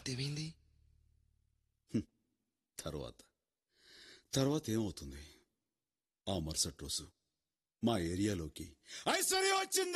ఏమైంది? తర్వాత తర్వాత ఏమవుతుంది? ఆ మరుసటి రోజు మా ఏరియాలోకి ఐశ్వర్య వచ్చింది.